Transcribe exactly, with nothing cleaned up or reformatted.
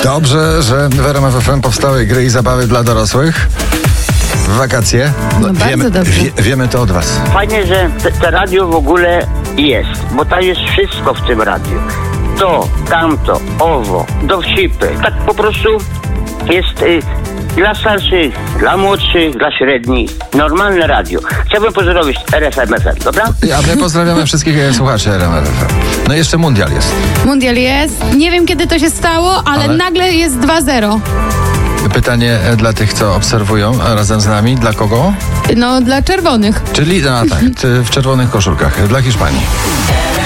Dobrze, że w R M F F M powstały gry i zabawy dla dorosłych. W wakacje. No, bardzo wiemy, dobrze. wie, wiemy to od was. Fajnie, że te, te radio w ogóle jest, bo tam jest wszystko w tym radiu. To, tamto, owo, dowcipy. Tak po prostu jest y, dla starszych, dla młodszych, dla średnich. Normalne radio. Chciałbym pozdrowić R F M F M, dobra? A my pozdrawiamy wszystkich słuchaczy R M F F M. No i jeszcze mundial jest. Mundial jest. Nie wiem, kiedy to się stało, ale, Ale? nagle jest dwa zero. Pytanie dla tych, co obserwują razem z nami. Dla kogo? No, dla czerwonych. Czyli, a tak, w czerwonych koszulkach. Dla Hiszpanii.